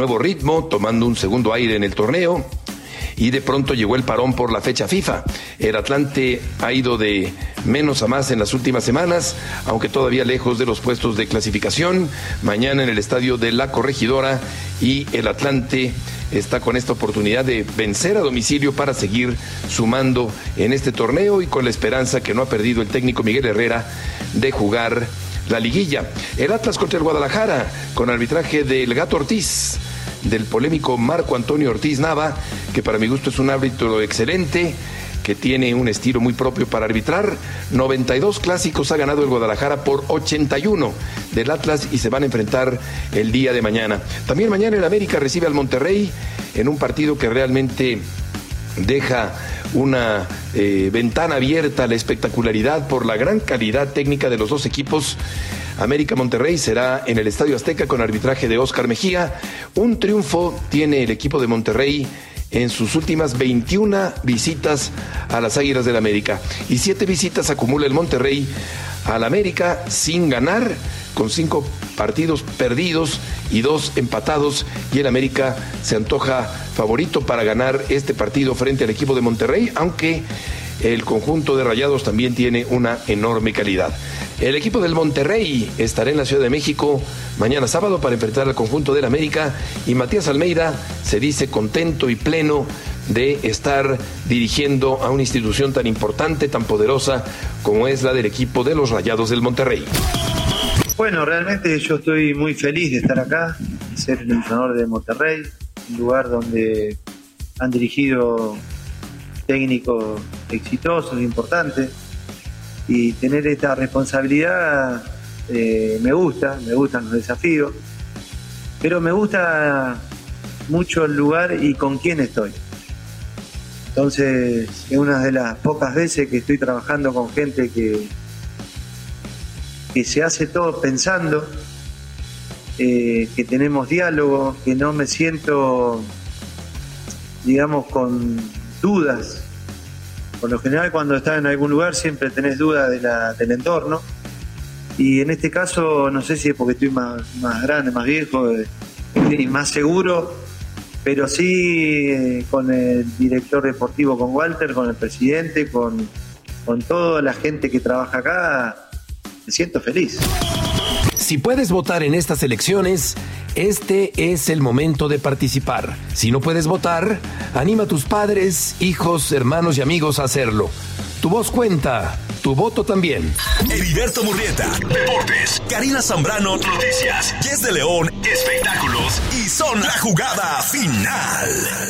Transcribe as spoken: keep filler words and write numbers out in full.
nuevo ritmo, tomando un segundo aire en el torneo. Y de pronto llegó el parón por la fecha FIFA. El Atlante ha ido de menos a más en las últimas semanas, aunque todavía lejos de los puestos de clasificación. Mañana en el estadio de La Corregidora, y el Atlante está con esta oportunidad de vencer a domicilio para seguir sumando en este torneo, y con la esperanza que no ha perdido el técnico Miguel Herrera de jugar la liguilla. El Atlas contra el Guadalajara, con arbitraje del Gato Ortiz, del polémico Marco Antonio Ortiz Nava, que para mi gusto es un árbitro excelente, que tiene un estilo muy propio para arbitrar. noventa y dos clásicos ha ganado el Guadalajara por ochenta y uno del Atlas, y se van a enfrentar el día de mañana. También mañana el América recibe al Monterrey en un partido que realmente deja una eh, ventana abierta a la espectacularidad por la gran calidad técnica de los dos equipos. América-Monterrey será en el Estadio Azteca con arbitraje de Óscar Mejía. Un triunfo tiene el equipo de Monterrey en sus últimas veintiuna visitas a las Águilas del América, y siete visitas acumula el Monterrey al América sin ganar, con cinco partidos perdidos y dos empatados, y el América se antoja favorito para ganar este partido frente al equipo de Monterrey, aunque el conjunto de Rayados también tiene una enorme calidad. El equipo del Monterrey estará en la Ciudad de México mañana sábado para enfrentar al conjunto del América, y Matías Almeida se dice contento y pleno de estar dirigiendo a una institución tan importante, tan poderosa como es la del equipo de los Rayados del Monterrey. Bueno, realmente yo estoy muy feliz de estar acá, de ser el entrenador de Monterrey, un lugar donde han dirigido técnicos exitosos, importantes, y tener esta responsabilidad eh, me gusta, me gustan los desafíos, pero me gusta mucho el lugar y con quién estoy. Entonces es una de las pocas veces que estoy trabajando con gente que, que se hace todo pensando, eh, que tenemos diálogo, que no me siento, digamos, con dudas. Por lo general, cuando estás en algún lugar siempre tenés dudas de la, del entorno, y en este caso no sé si es porque estoy más, más grande, más viejo eh, y más seguro, pero sí eh, con el director deportivo, con Walter, con el presidente, con, con toda la gente que trabaja acá, me siento feliz. Si puedes votar en estas elecciones, este es el momento de participar. Si no puedes votar, anima a tus padres, hijos, hermanos y amigos a hacerlo. Tu voz cuenta, tu voto también. Heriberto Murrieta, Deportes. Karina Zambrano, Noticias. Jess de León, Espectáculos. Y Son la Jugada Final.